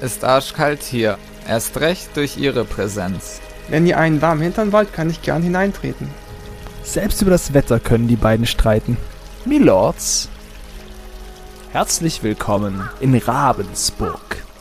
ist arschkalt hier. Erst recht durch Ihre Präsenz. Wenn ihr einen warmen Hintern wollt, kann ich gern hineintreten. Selbst über das Wetter können die beiden streiten. Milords, herzlich willkommen in Ravensburg.